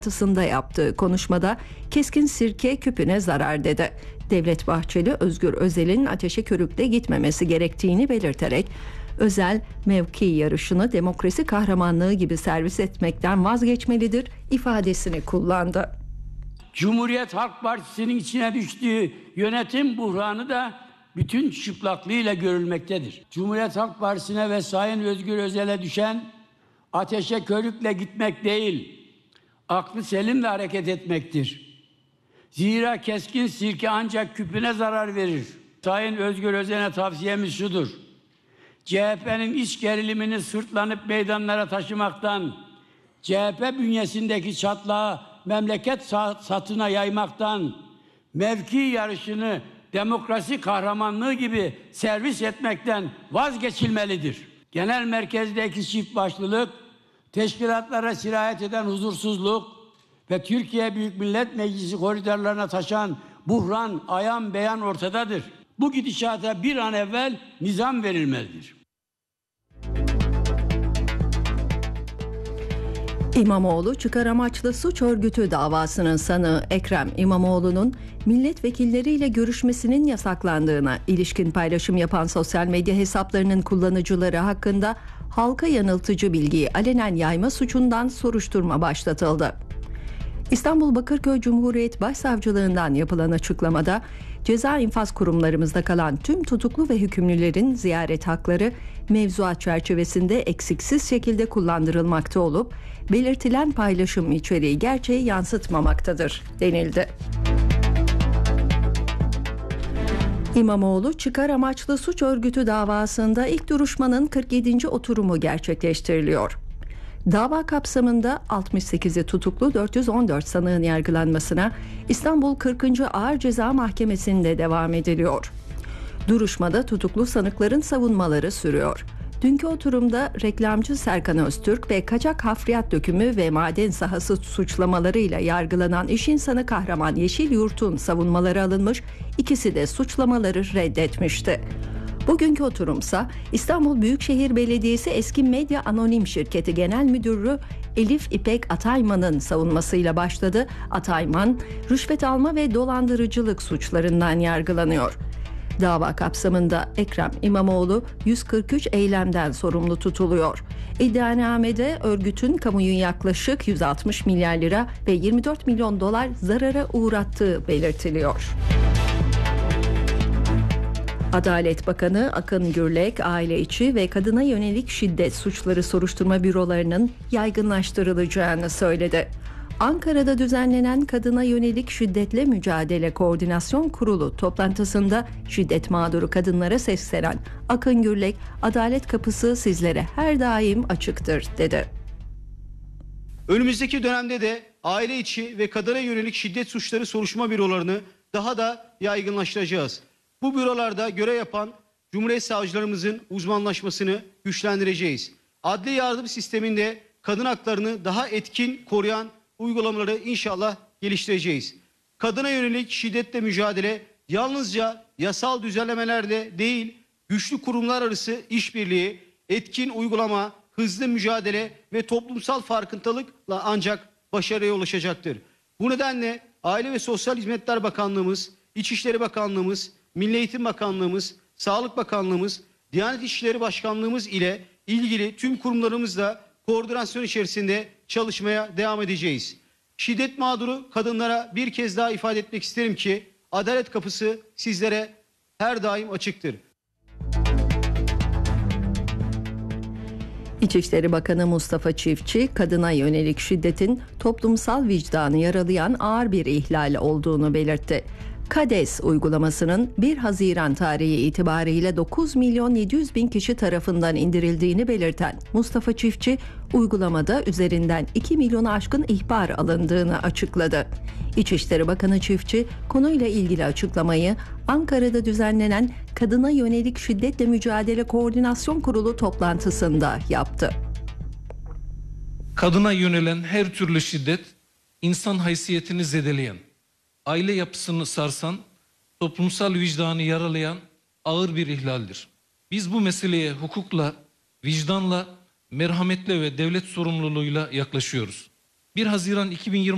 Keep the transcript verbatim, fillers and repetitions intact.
toplantısı yaptığı konuşmada keskin sirke küpüne zarar dedi. Devlet Bahçeli, Özgür Özel'in ateşe körükle gitmemesi gerektiğini belirterek, Özel mevki yarışını demokrasi kahramanlığı gibi servis etmekten vazgeçmelidir ifadesini kullandı. Cumhuriyet Halk Partisi'nin içine düştüğü yönetim buhranı da bütün çıplaklığıyla görülmektedir. Cumhuriyet Halk Partisi'ne ve Sayın Özgür Özel'e düşen ateşe körükle gitmek değil, aklı selimle hareket etmektir. Zira keskin sirke ancak küpüne zarar verir. Sayın Özgür Özel'e tavsiyemiz şudur: C H P'nin iç gerilimini sırtlanıp meydanlara taşımaktan, C H P bünyesindeki çatlağı memleket satına yaymaktan, mevki yarışını demokrasi kahramanlığı gibi servis etmekten vazgeçilmelidir. Genel merkezdeki çift başlılık, teşkilatlara sirayet eden huzursuzluk ve Türkiye Büyük Millet Meclisi koridorlarına taşan buhran ayan beyan ortadadır. Bu gidişata bir an evvel nizam verilmelidir. İmamoğlu, çıkar amaçlı suç örgütü davasının sanığı Ekrem İmamoğlu'nun milletvekilleriyle görüşmesinin yasaklandığına ilişkin paylaşım yapan sosyal medya hesaplarının kullanıcıları hakkında halka yanıltıcı bilgiyi alenen yayma suçundan soruşturma başlatıldı. İstanbul Bakırköy Cumhuriyet Başsavcılığından yapılan açıklamada, ceza infaz kurumlarımızda kalan tüm tutuklu ve hükümlülerin ziyaret hakları mevzuat çerçevesinde eksiksiz şekilde kullandırılmakta olup, belirtilen paylaşım içeriği gerçeği yansıtmamaktadır denildi. İmamoğlu, çıkar amaçlı suç örgütü davasında ilk duruşmanın kırk yedinci oturumu gerçekleştiriliyor. Dava kapsamında altmış sekizi tutuklu dört yüz on dört sanığın yargılanmasına İstanbul kırkıncı Ağır Ceza Mahkemesi'nde devam ediliyor. Duruşmada tutuklu sanıkların savunmaları sürüyor. Dünkü oturumda reklamcı Serkan Öztürk ve kaçak hafriyat dökümü ve maden sahası suçlamalarıyla yargılanan iş insanı Kahraman Yeşilyurt'un savunmaları alınmış, ikisi de suçlamaları reddetmişti. Bugünkü oturumsa İstanbul Büyükşehir Belediyesi Eski Medya Anonim Şirketi Genel Müdürü Elif İpek Atayman'ın savunmasıyla başladı. Atayman, rüşvet alma ve dolandırıcılık suçlarından yargılanıyor. Dava kapsamında Ekrem İmamoğlu yüz kırk üç eylemden sorumlu tutuluyor. İddianamede örgütün kamuyu yaklaşık yüz altmış milyar lira ve yirmi dört milyon dolar zarara uğrattığı belirtiliyor. Adalet Bakanı Akın Gürlek, aile içi ve kadına yönelik şiddet suçları soruşturma bürolarının yaygınlaştırılacağını söyledi. Ankara'da düzenlenen Kadına Yönelik Şiddetle Mücadele Koordinasyon Kurulu toplantısında şiddet mağduru kadınlara seslenen Akın Gürlek, adalet kapısı sizlere her daim açıktır dedi. Önümüzdeki dönemde de aile içi ve kadına yönelik şiddet suçları soruşturma bürolarını daha da yaygınlaştıracağız. Bu bürolarda görev yapan Cumhuriyet savcılarımızın uzmanlaşmasını güçlendireceğiz. Adli yardım sisteminde kadın haklarını daha etkin koruyan uygulamaları inşallah geliştireceğiz. Kadına yönelik şiddetle mücadele yalnızca yasal düzenlemelerle değil, güçlü kurumlar arası işbirliği, etkin uygulama, hızlı mücadele ve toplumsal farkındalıkla ancak başarıya ulaşacaktır. Bu nedenle Aile ve Sosyal Hizmetler Bakanlığımız, İçişleri Bakanlığımız, Milli Eğitim Bakanlığımız, Sağlık Bakanlığımız, Diyanet İşleri Başkanlığımız ile ilgili tüm kurumlarımızla koordinasyon içerisinde çalışmaya devam edeceğiz. Şiddet mağduru kadınlara bir kez daha ifade etmek isterim ki adalet kapısı sizlere her daim açıktır. İçişleri Bakanı Mustafa Çiftçi, kadına yönelik şiddetin toplumsal vicdanı yaralayan ağır bir ihlal olduğunu belirtti. KADES uygulamasının bir Haziran tarihi itibariyle dokuz milyon yedi yüz bin kişi tarafından indirildiğini belirten Mustafa Çiftçi, uygulamada üzerinden iki milyonu aşkın ihbar alındığını açıkladı. İçişleri Bakanı Çiftçi, konuyla ilgili açıklamayı Ankara'da düzenlenen Kadına Yönelik Şiddetle Mücadele Koordinasyon Kurulu toplantısında yaptı. Kadına yönelen her türlü şiddet, insan haysiyetini zedeleyen, aile yapısını sarsan, toplumsal vicdanı yaralayan ağır bir ihlaldir. Biz bu meseleye hukukla, vicdanla, merhametle ve devlet sorumluluğuyla yaklaşıyoruz. bir Haziran iki bin yirmi